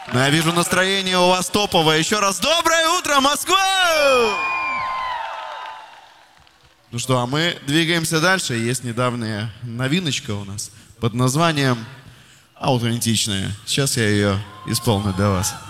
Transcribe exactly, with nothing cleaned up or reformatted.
Но я вижу, настроение у вас топовое. Еще раз доброе утро, Москва! Ну что, а мы двигаемся дальше. Есть недавняя новиночка у нас под названием «Аутентичная». Сейчас я ее исполню для вас.